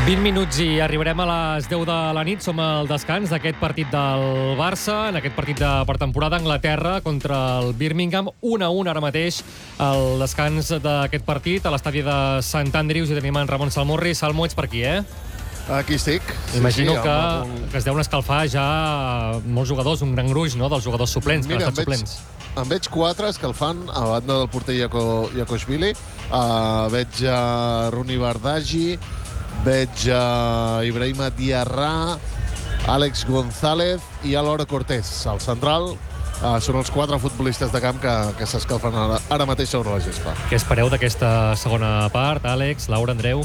20 minuts i arribarem a les 10 de la nit. Som al descans d'aquest partit del Barça, en aquest partit de pretemporada a Anglaterra contra el Birmingham. 1-1 ara mateix el descans d'aquest partit a l'estadi de Sant Andrews, i tenim en Ramon Salmurri. Salmo, ets per aquí, eh? Aquí estic. Imagino que es deuen escalfar ja molts jugadors, un gran gruix, no?, dels jugadors suplents, que han estat suplents. En veig 4 escalfant a banda del porter Jakoshvili. Veig Rooney Bardghji, veig Ibrahima Diarra, Àlex González i Álvaro Cortés. Al central són els 4 futbolistes de camp que s'escalfen ara mateix sobre la gespa. Què espereu d'aquesta segona part, Àlex, Laura, Andreu?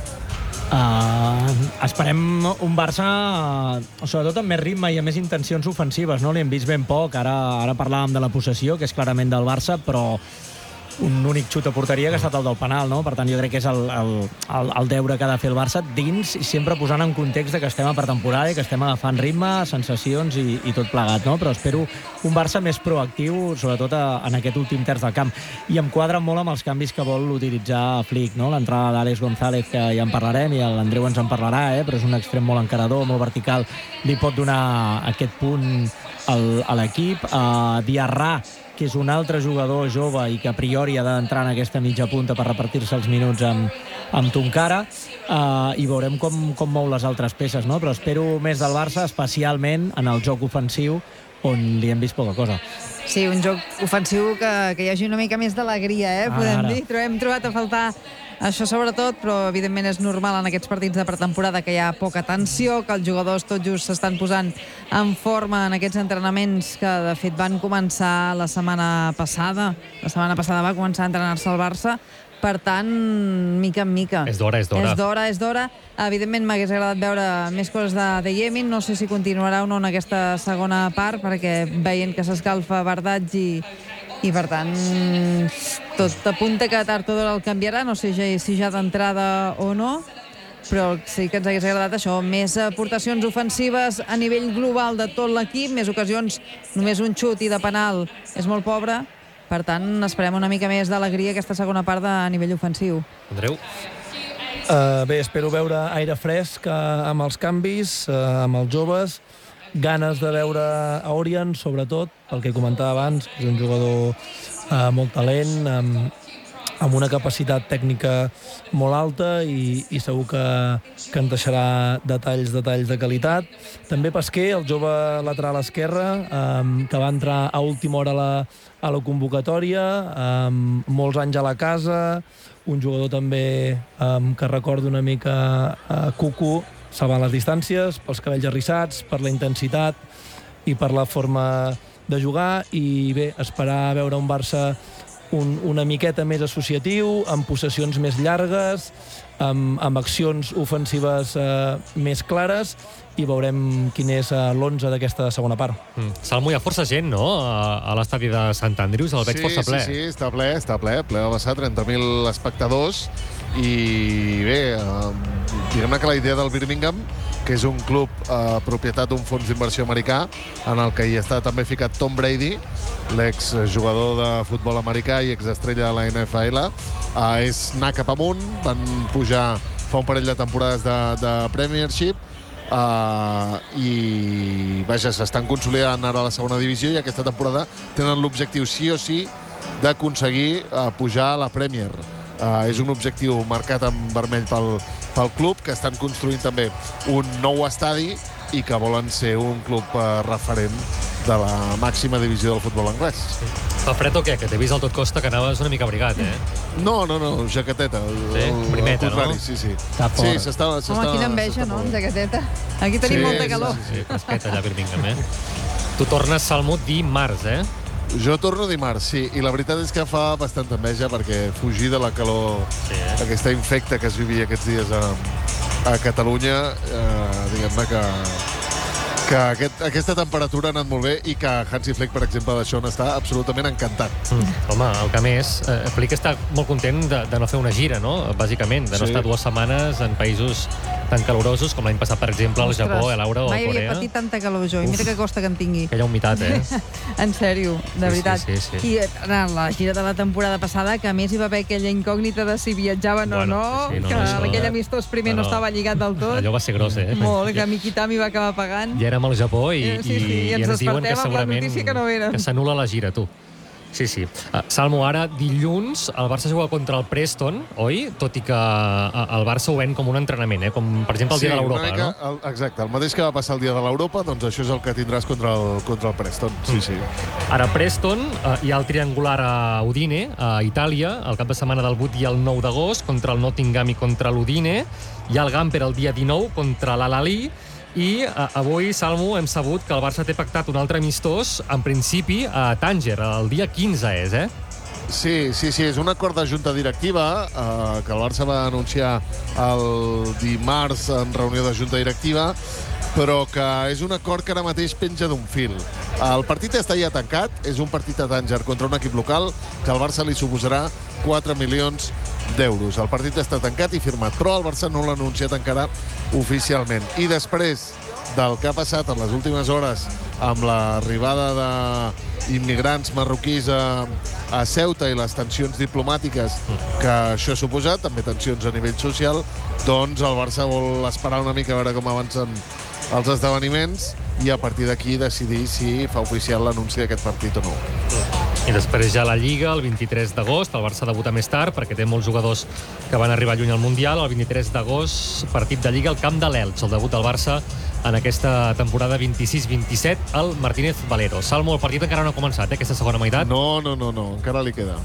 Esperem un Barça sobretot amb més ritme i amb més intencions ofensives, no? L'hem vist ben poc. Ara parlàvem de la possessió, que és clarament del Barça, però un únic xut a porteria que ha estat el del penal, no? Per tant, jo crec que és el deure que ha de fer el Barça dins i sempre posant en context de que estem a pretemporada i que estem agafant ritme, sensacions i tot plegat, no? Però espero un Barça més proactiu, sobretot en aquest últim terç del camp. I em quadra molt amb els canvis que vol utilitzar Flick, no? L'entrada d'Àlex González, que ja en parlarem, i l'Andreu ens en parlarà, però és un extrem molt encarador, molt vertical, li pot donar aquest punt a l'equip. Diarra, que és un altre jugador jove i que a priori ha d'entrar en aquesta mitja punta per repartir-se els minuts amb Tonkara, i veurem com mou les altres peces, no? Però espero més del Barça, especialment en el joc ofensiu, on li hem vist poca cosa. Sí, un joc ofensiu que hi hagi una mica més d'alegria, podem dir. Hem trobat a faltar això sobretot, però evidentment és normal en aquests partits de pretemporada que hi ha poca tensió, que els jugadors tot just s'estan posant en forma en aquests entrenaments que de fet van començar la setmana passada. La setmana passada va començar a entrenar-se el Barça. Per tant, mica en mica. És d'hora. És d'hora. Evidentment m'hagués agradat veure més coses de Yemin. No sé si continuarà o no en aquesta segona part, perquè veient que s'escalfa Bardghji i per tant tot apunta que tard o d'hora el canviarà. No sé si ja d'entrada o no, però sí que ens hagués agradat això, més aportacions ofensives a nivell global de tot l'equip, més ocasions, només un xut i de penal és molt pobre. Per tant, esperem una mica més d'alegria aquesta segona part a nivell ofensiu. Andreu? Bé, espero veure aire fresc amb els canvis, amb els joves, ganes de veure a Orion, sobretot, pel que comentava abans, és un jugador molt talent, amb una capacitat tècnica molt alta i segur que ens deixarà detalls de qualitat. També Pesquer, el jove lateral esquerre, que va entrar a última hora a la convocatòria, molts anys a la casa, un jugador també que recorda una mica Cucu, salvant les distàncies, pels cabells arrissats, per la intensitat i per la forma de jugar. I bé, esperar veure un Barça una miqueta més associatiu, amb possessions més llargues, amb accions ofensives més clares, i veurem quin és l'11 d'aquesta segona part. Salmo, hi ha força gent, no?, a l'estadi de Sant Andrews, el veig força ple. Sí, està ple va passar 30.000 espectadors, i bé, diguem-ne que la idea del Birmingham, que és un club propietat d'un fons d'inversió americà, en el que hi està també ficat Tom Brady, l'exjugador de futbol americà i exestrella de la NFL, és anar cap amunt. Van pujar fa un parell de temporades de Premiership, i vaja, s'estan consolidant ara a la segona divisió, i aquesta temporada tenen l'objectiu sí o sí d'aconseguir pujar a la Premier. És un objectiu marcat en vermell pel club, que estan construint també un nou estadi i que volen ser un club referent de la màxima divisió del futbol anglès. Fa fred o què? Que t'he vist al Tot Costa que anaves una mica abrigat, No, jaqueteta. Sí? Primeta, no? Sí. Està fort. Home, quina enveja, no?, amb jaqueteta. Aquí tenim molta calor. Sí, fresqueta allà a Birmingham, Tu tornes, Salmo, dimarts, Jo torno dimarts, sí, i la veritat és que fa bastanta enveja, perquè fugir de la calor, aquesta infecta que es vivia aquests dies a Catalunya, diguem-ne que aquesta temperatura ha anat molt bé i que Hansi Flick, per exemple, d'això n'està absolutament encantat. Home, el que més, Flick està molt content de no fer una gira, no? Bàsicament, de no estar 2 setmanes en països tan calorosos com l'any passat, per exemple, al Japó, a Laura o a Corea. Mai havia patit tanta calor jo, i mira que costa que en tingui. Aquella humitat, En sèrio, de veritat. Sí. I en la gira de la temporada passada, que a més hi va haver aquella incògnita de si viatjaven o no, que aquell amistós primer no estava lligat del tot. Allò va ser gros, Molt, que Mikitami va acabar pagant. Ja érem al Japó i ens diuen que despertem amb la segurament notícia que no venen. que s'anul·la la gira, tu. Sí. Salmo, ara dilluns el Barça juga contra el Preston, oi? Tot i que el Barça ho ven com un entrenament, com per exemple el dia de l'Europa, no? Exacte, el mateix que va passar el dia de l'Europa, doncs això és el que tindràs contra el Preston. Sí. Ara, Preston, hi ha el triangular a Udine, a Itàlia, el cap de setmana del 8 i el 9 d'agost, contra el Nottingham i contra l'Udine. Hi ha el Gamper el dia 19 contra l'Al-Ahly. I avui, Salmo, hem sabut que el Barça té pactat un altre amistós, en principi, a Tànger, el dia 15 és, Sí, és un acord de junta directiva que el Barça va anunciar el dimarts en reunió de junta directiva, però que és un acord que ara mateix penja d'un fil. El partit està ja tancat, és un partit a Tànger contra un equip local que al Barça li suposarà 4 milions d'euros. El partit està tancat i firmat, però el Barça no l'ha anunciat encara oficialment. I després del que ha passat en les últimes hores amb l'arribada d'immigrants marroquís a Ceuta i les tensions diplomàtiques que això ha suposat, també tensions a nivell social, doncs el Barça vol esperar una mica a veure com avancen els esdeveniments i a partir d'aquí decidir si fa oficial l'anunci d'aquest partit o no. I després ja la Lliga, el 23 d'agost, el Barça debuta més tard perquè té molts jugadors que van arribar lluny al Mundial. El 23 d'agost, partit de Lliga al camp de l'Elx, el debut del Barça en aquesta temporada 26-27 al Martínez Valero. Salmo, el partit encara no ha començat, aquesta segona meitat? No, encara li queda.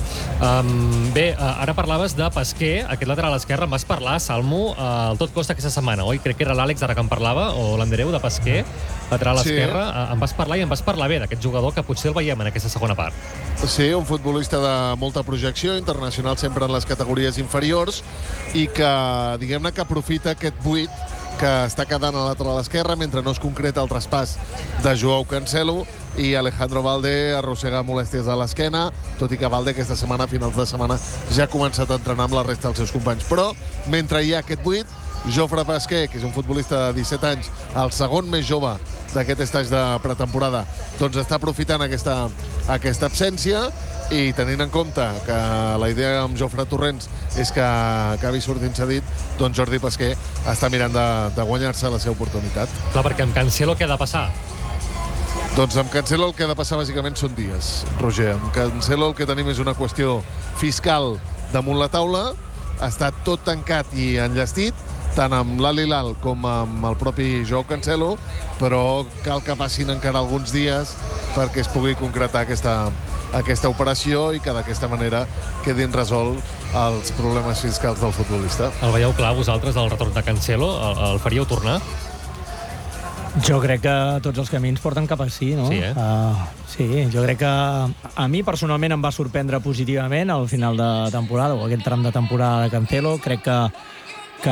Bé, ara parlaves de Pesquer, aquest lateral esquerre. Em vas parlar, Salmo, el Tot Costa aquesta setmana, oi? Crec que era l'Àlex ara que en parlava, o l'Andreu, de Pesquer, lateral esquerre. Em vas parlar i em vas parlar bé d'aquest jugador que potser el veiem en aquesta segona part. Sí, un futbolista de molta projecció, internacional sempre en les categories inferiors i que, diguem-ne, que aprofita aquest buit que està quedant a lateral esquerra mentre no es concreta el traspàs de Joao Cancelo i Alejandro Valde arrossega molèsties a l'esquena, tot i que Valde aquesta setmana, a finals de setmana, ja ha començat a entrenar amb la resta dels seus companys. Però, mentre hi ha aquest buit, Jofre Pesquer, que és un futbolista de 17 anys, el segon més jove d'aquest estatge de pretemporada, doncs està aprofitant aquesta absència i tenint en compte que la idea amb Jofre Torrents és que acabi sortint cedit, doncs Jordi Pesquer està mirant de guanyar-se la seva oportunitat. Clar, perquè amb Cancelo què ha de passar? Doncs amb Cancelo el que ha de passar bàsicament són dies, Roger. Amb Cancelo el que tenim és una qüestió fiscal damunt la taula, està tot tancat i enllestit, tant amb l'Al Hilal com amb el propi Joao Cancelo, però cal que passin encara alguns dies perquè es pugui concretar aquesta operació i que d'aquesta manera quedin resolts els problemes fiscals del futbolista. El veieu clar, vosaltres, el retorn de Cancelo? El faríeu tornar? Jo crec que tots els camins porten cap a sí, no? Sí, sí, jo crec que a mi personalment em va sorprendre positivament al final de temporada, o aquest tram de temporada de Cancelo. Crec que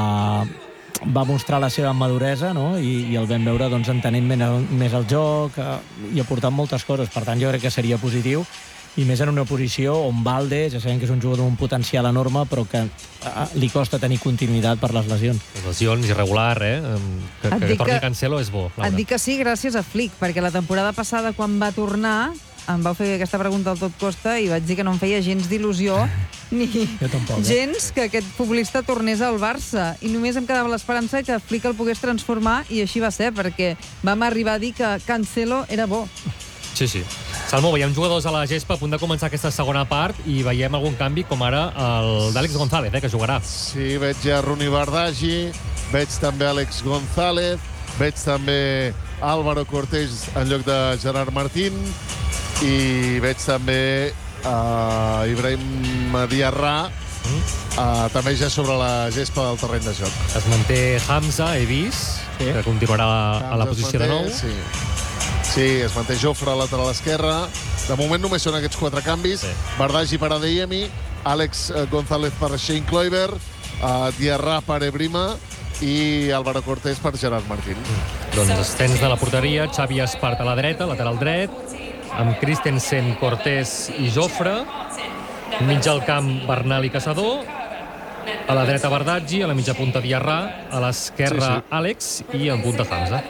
va mostrar la seva maduresa, no? I el vam veure doncs, entenent més el joc i aportant moltes coses. Per tant, jo crec que seria positiu, i més en una posició on Valde, ja sabem que és un jugador amb un potencial enorme, però que li costa tenir continuïtat per les lesions. Les lesions, irregular, que torni Cancelo és bo. Et dic que sí gràcies a Flick, perquè la temporada passada, quan va tornar, em vau fer aquesta pregunta al Tot Costa i vaig dir que no em feia gens d'il·lusió ni gens que aquest futbolista tornés al Barça. I només em quedava l'esperança que Flick el pogués transformar, i així va ser, perquè vam arribar a dir que Cancelo era bo. Sí. Salmo, veiem jugadors a la gespa a punt de començar aquesta segona part i veiem algun canvi, com ara el d'Àlex González, que jugarà. Sí, veig ja Rooney Bardghji, veig també Àlex González, veig també Álvaro Cortés en lloc de Gerard Martín, i veig també Ibrahim Diarra també ja sobre la gespa del terreny de joc. Es manté Hamza, he vist, que continuarà a la posició de nou. Sí, es manté Jofre a lateral esquerra. De moment només són aquests 4 canvis. Bardghji per Adeyemi, Àlex González per Shane Kluivert, Diarra per Ebrima i Álvaro Cortés per Gerard Martín. Doncs tens de la porteria Xavi Espart a la dreta, lateral dret, amb Christensen, Cortés i Jofre. Mig al camp, Bernal i Caçador. A la dreta, Bardaggi, a la mitja punta, Diarra, a l'esquerra, Àlex, i en punta, Hamza.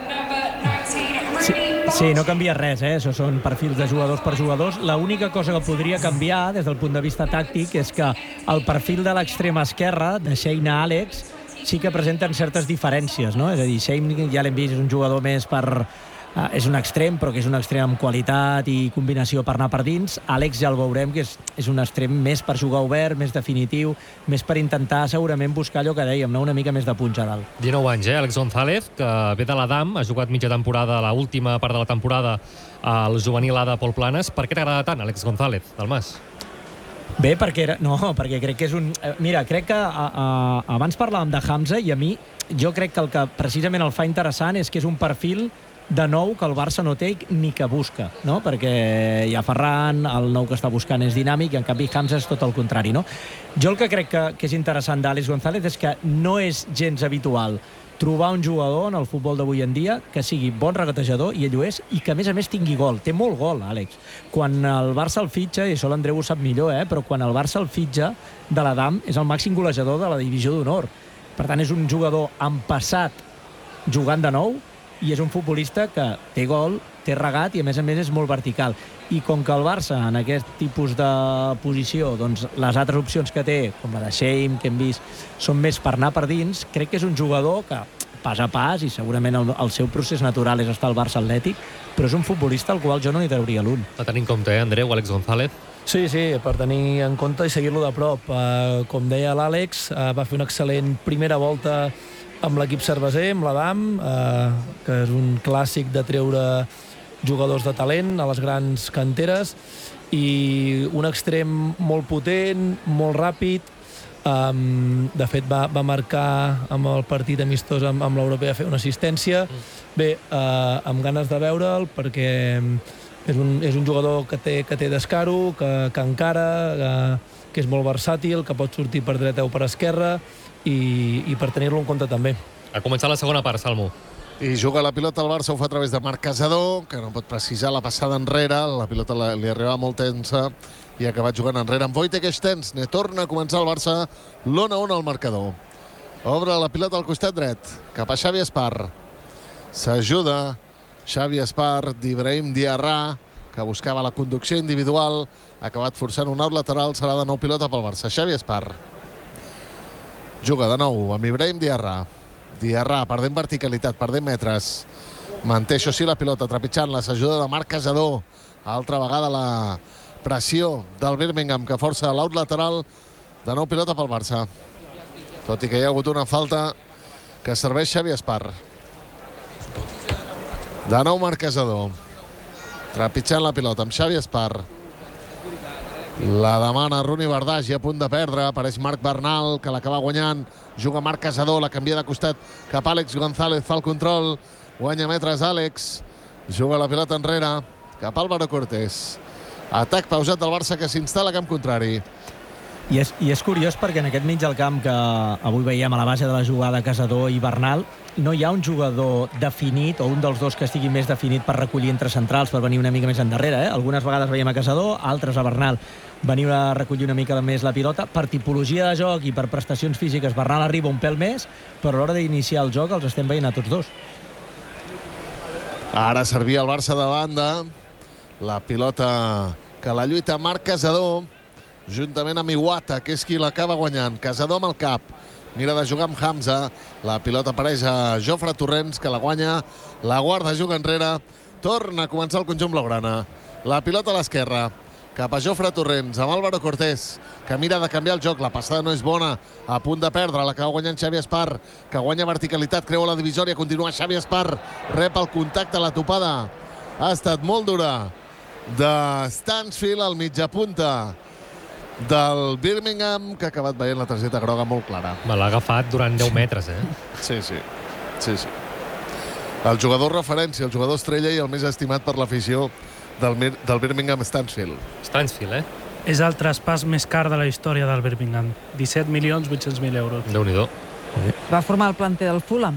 Sí, no canvia res, Això són perfils de jugadors per jugadors. L'única cosa que podria canviar des del punt de vista tàctic és que el perfil de l'extrema esquerra, de Shane a Àlex, sí que presenten certes diferències, no? És a dir, Shane ja l'hem vist, és un jugador més per... és un extrem, però que és un extrem amb qualitat i combinació per anar per dins. Àlex ja el veurem, que és un extrem més per jugar obert, més definitiu, més per intentar segurament buscar allò que dèiem, no? Una mica més de punxa a dalt. 19 anys, Àlex González, que ve de l'Adam, ha jugat mitja temporada, a l'última part de la temporada, al juvenil A de Pol Planes. Per què t'agrada tant, Àlex González, del Mas? Bé, perquè crec que és un... Mira, crec que abans parlàvem de Hamza i a mi, jo crec que el que precisament el fa interessant és que és un perfil de nou que el Barça no té ni que busca, no? Perquè hi ha Ferran, el nou que està buscant és dinàmic, i en canvi Hamza és tot el contrari, no? Jo el que crec que és interessant d'Àlex González és que no és gens habitual trobar un jugador en el futbol d'avui en dia que sigui bon regatejador, i ell ho és, i que a més tingui gol. Té molt gol, Àlex. Quan el Barça el fitxa, i això l'Andreu ho sap millor, però quan el Barça el fitxa de l'Adam és el màxim golejador de la divisió d'honor. Per tant, és un jugador amb passat jugant de nou, i és un futbolista que té gol, té regat i a més és molt vertical. I com que el Barça en aquest tipus de posició, doncs les altres opcions que té, com la de Shane, que hem vist, són més per anar per dins, crec que és un jugador que pas a pas, i segurament el seu procés natural és estar al Barça Atlètic, però és un futbolista al qual jo no n'hi trauria l'un. A tenir en compte, Andreu, Àlex González? Sí, per tenir en compte i seguir-lo de prop. Com deia l'Àlex, va fer una excel·lent primera volta amb l'equip cerveser, amb l'Adam, que és un clàssic de treure jugadors de talent a les grans canteres, i un extrem molt potent, molt ràpid. De fet, va marcar amb el partit amistós amb l'Europea, fer una assistència. Bé, amb ganes de veure'l, perquè és un jugador que té descaro, que encara, que és molt versàtil, que pot sortir per dreta o per esquerra, i per tenir-lo en compte també. Ha començat la segona part, Salmo. I juga la pilota al Barça, ho fa a través de Marc Caçador, que no pot precisar la passada enrere, la pilota li arribava molt tensa i ha acabat jugant enrere amb Wojtek Stens. Ne torna a començar el Barça, l'1-1 al marcador. Obre la pilota al costat dret, cap a Xavi Espart. S'ajuda Xavi Espart d'Ibrahim Diarra, que buscava la conducció individual, ha acabat forçant un out lateral, serà de nou pilota pel Barça. Xavi Espart juga de nou amb Ibrahim Diarra. Diarra perdent verticalitat, perdent metres. Manté, això sí, la pilota, trepitjant-la. S'ajuda de Marc Caçador. Altra vegada la pressió del Birmingham, que força l'out lateral. De nou pilota pel Barça. Tot i que hi ha hagut una falta que serveix Xavi Espart. De nou Marc Caçador. Trepitjant la pilota amb Xavi Espart. La demana Runi Bardaggi, a punt de perdre. Apareix Marc Bernal, que l'acaba guanyant. Juga Marc Caçador, la canvia de costat cap a Àlex González, fa el control. Guanya metres Àlex. Juga la pilota enrere cap a Álvaro Cortés. Atac pausat del Barça, que s'instal·la a camp contrari. I és curiós perquè en aquest mig del camp que avui veiem a la base de la jugada Caçador i Bernal, no hi ha un jugador definit o un dels dos que estigui més definit per recollir entre centrals, per venir una mica més endarrere. Algunes vegades veiem a Caçador, altres a Bernal venir a recollir una mica més la pilota. Per tipologia de joc i per prestacions físiques, Bernal arriba un pèl més, però a l'hora d'iniciar el joc els estem veient a tots dos. Ara servia el Barça de banda. La pilota que la lluita Marc Caçador, juntament amb Iwata, que és qui l'acaba guanyant. Caçador amb el cap. Mira de jugar amb Hamza. La pilota apareix a Jofre Torrents, que la guanya. La guarda, juga enrere. Torna a començar el conjunt blaugrana. La pilota a l'esquerra, cap a Jofre Torrents, amb Álvaro Cortés, que mira de canviar el joc. La passada no és bona, a punt de perdre. L'acaba guanyant Xavi Espart, que guanya verticalitat, creua la divisòria, continua Xavi Espart, rep el contacte, la topada ha estat molt dura de Stansfield, al mitjapunta del Birmingham, que ha acabat veient la targeta groga molt clara. Me l'ha agafat durant 10 metres, Sí. El jugador referència, el jugador estrella i el més estimat per l'afició del Birmingham, Stansfield. Stansfield, És el traspàs més car de la història del Birmingham. 17.800.000 euros. Déu-n'hi-do. Va formar el planter del Fulham.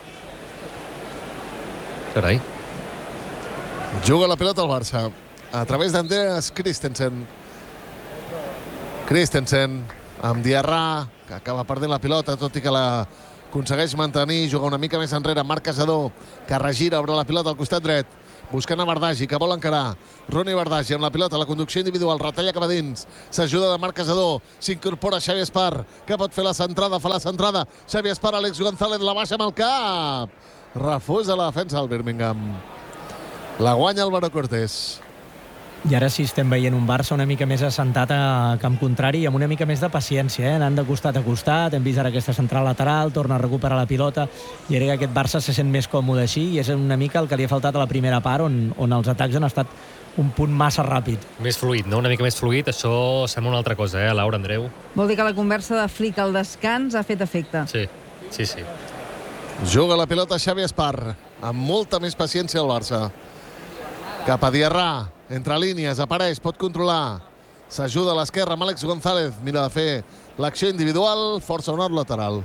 Carai. Juga la pilota al Barça a través d'Andreas Christensen. Christensen amb Diarra, que acaba perdent la pilota, tot i que la aconsegueix mantenir, juga una mica més enrere. Marc Casador, que regira, obre la pilota al costat dret, buscant a Bardagi, que vol encarar. Roni Bardagi amb la pilota, la conducció individual, retalla cap a dins, s'ajuda de Marc Casador, s'incorpora Xavi Espar, que pot fer la centrada, fa la centrada. Xavi Espar, Àlex González, la baixa amb el cap. Refusa la defensa del Birmingham. La guanya Álvaro Cortés. I ara sí estem veient un Barça una mica més assentat a camp contrari i amb una mica més de paciència, anant de costat a costat. Hem vist ara aquesta central lateral, torna a recuperar la pilota, i ara que aquest Barça se sent més còmode així, i és una mica el que li ha faltat a la primera part, on els atacs han estat un punt massa ràpid. Més fluid, no? Una mica més fluid. Això sembla una altra cosa, Laura, Andreu? Vol dir que la conversa de Flick al descans ha fet efecte. Sí. Juga la pilota Xavi Espar, amb molta més paciència el Barça. Cap a Diarra, entre línies, apareix, pot controlar. S'ajuda a l'esquerra amb Àlex González. Mira de fer l'acció individual, força honor lateral.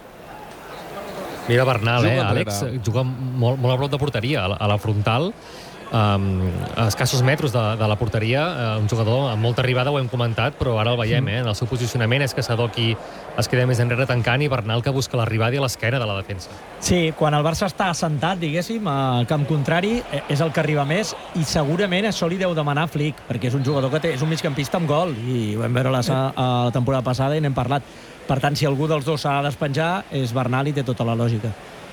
Mira Bernal, Àlex, juga molt a prop de porteria, a la frontal, a escassos metres de la porteria, un jugador amb molta arribada, ho hem comentat, però ara el veiem, en el seu posicionament és Casador qui es queda més enrere tancant i Bernal que busca l'arribada i l'esquena de la defensa. Sí, quan el Barça està assentat, diguéssim, a camp contrari, és el que arriba més, i segurament això li deu demanar Flick, perquè és un jugador que és un migcampista amb gol, i ho vam veure la temporada passada i n'hem parlat. Per tant, si algú dels dos s'ha de despenjar, és Bernal i té tota la lògica.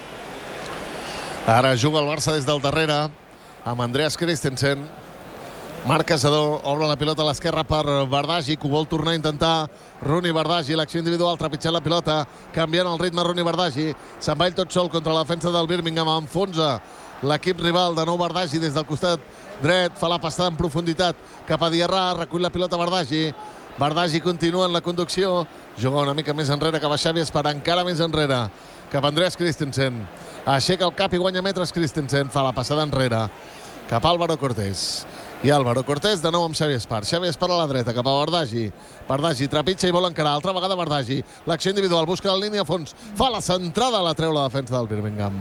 Ara juga el Barça des del darrere, amb Andreas Christensen. Marc Casador obre la pilota a l'esquerra per Bardagi, que ho vol tornar a intentar. Roni Bardagi, l'acció individual, trepitjant la pilota, canviant el ritme Roni Bardagi. Se'n va ell tot sol contra la defensa del Birmingham, enfonsa l'equip rival. De nou Bardagi des del costat dret, fa la passada en profunditat cap a Diarra, recull la pilota Bardagi. Bardagi continua en la conducció, juga una mica més enrere cap a Xavi Espar, encara més enrere cap a Andreas Christensen. Aixeca el cap i guanya metres Christensen, fa la passada enrere cap a Álvaro Cortés. I Álvaro Cortés de nou amb Xavi Espar. Xavi Espar a la dreta cap a Bardagi. Bardagi trepitja i vol encarar. Altra vegada Bardagi. L'acció individual, busca la línia a fons. Fa la centrada, la treu la defensa del Birmingham.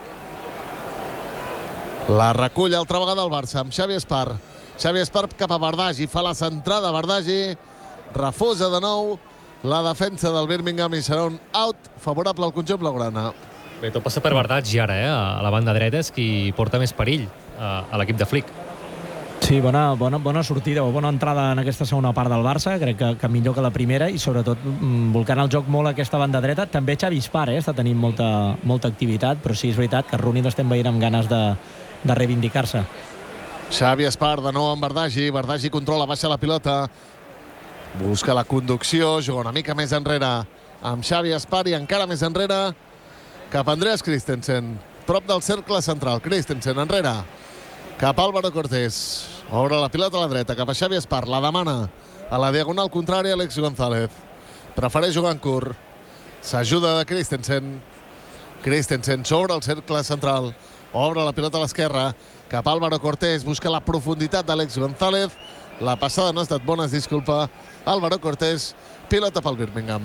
La recull altra vegada el Barça amb Xavi Espar. Xavi Espar cap a Bardagi. Fa la centrada Bardagi. Refusa de nou la defensa del Birmingham i serà un out favorable al conjunt blaugrana. Bé, tot passa per Bardagi ara, a la banda dreta és qui porta més perill a l'equip de Flick. Sí, bona sortida o bona entrada en aquesta segona part del Barça, crec que millor que la primera, i sobretot volcant el joc molt a aquesta banda dreta. També Xavi Espar està tenint molta activitat, però sí, és veritat que Rooney l'estem veient amb ganes de reivindicar-se. Xavi Espar de nou amb Bardagi. Bardagi controla, baixa la pilota, busca la conducció, juga una mica més enrere amb Xavi Espar i encara més enrere cap a Andreas Christensen, prop del cercle central. Christensen enrere cap a Álvaro Cortés, obre la pilota a la dreta cap a Xavi Espar, la demana a la diagonal contrària Àlex González, prefereix jugar en curt, s'ajuda de Christensen sobre el cercle central, obre la pilota a l'esquerra cap a Álvaro Cortés, busca la profunditat d'Àlex González, la passada no ha estat bona, es disculpa Álvaro Cortés, pilota pel Birmingham.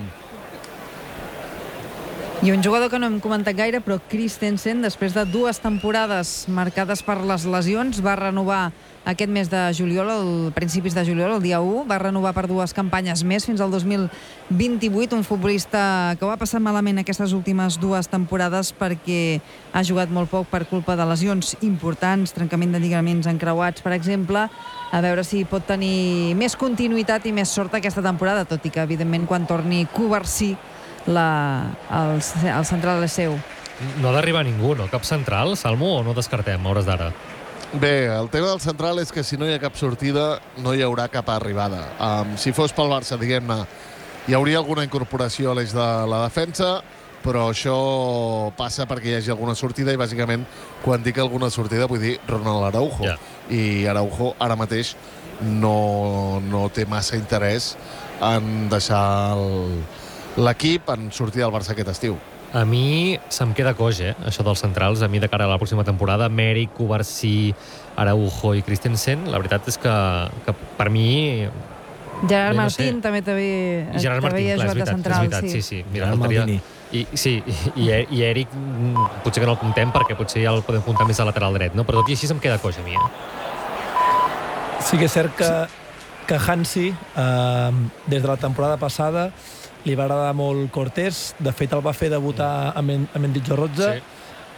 I un jugador que no hem comentat gaire, però Christensen, després de 2 temporades marcades per les lesions, va renovar aquest mes de juliol, a principis de juliol, el dia 1, va renovar per 2 campanyes més fins al 2028, un futbolista que ho ha passat malament aquestes últimes 2 temporades perquè ha jugat molt poc per culpa de lesions importants, trencament de lligaments encreuats, per exemple. A veure si pot tenir més continuïtat i més sort aquesta temporada, tot i que, evidentment, quan torni Cubarsí, el central és seu. No ha d'arribar ningú, no? Cap central, Salmo, o no descartem a hores d'ara? Bé, el tema del central és que si no hi ha cap sortida no hi haurà cap arribada. Si fos pel Barça, diguem-ne, hi hauria alguna incorporació a l'eix de la defensa, però això passa perquè hi hagi alguna sortida i bàsicament quan dic alguna sortida vull dir Ronald Araujo. Ja. I Araujo ara mateix no té massa interès en deixar l'equip en sortir del Barça aquest estiu. A mi se'm queda coix, això dels centrals. A mi, de cara a la pròxima temporada, Meric, Cubarsí, Araujo i Christensen, la veritat és que per mi... Gerard Martín també t'havia jugat de central. Sí. Mira, I Eric potser que no el comptem perquè potser ja el podem comptar més a lateral dret, no? Però tot i així se'm queda coix a mi, Sí que és cert que Hansi, des de la temporada passada, li va agradar molt Cortés. De fet, el va fer debutar a Mendizorroza. Sí.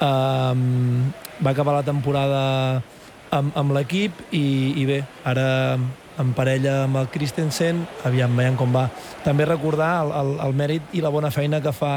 Va acabar la temporada amb l'equip i bé, ara en parella amb el Christensen, aviam, veiem com va. També recordar el mèrit i la bona feina que fa